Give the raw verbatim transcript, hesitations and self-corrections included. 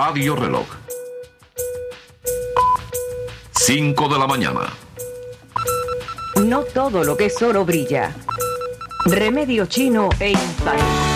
Radio Reloj. cinco de la mañana. No todo lo que es oro brilla. Remedio chino e impar.